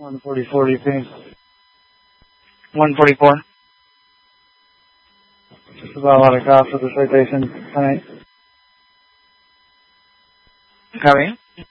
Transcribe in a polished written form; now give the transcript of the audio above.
144, do you think? 144. Just about a lot of cost for the citation tonight. Copy.